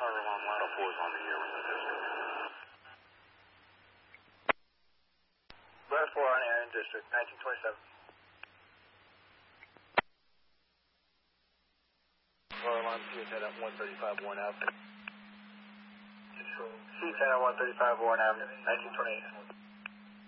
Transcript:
Carter 1, Lino 4 is on the air with the district. Brad 4 on air in district, 1927. Car alarm C10 at 135 Warren Avenue. C10 at 135 Warren Avenue, 1928.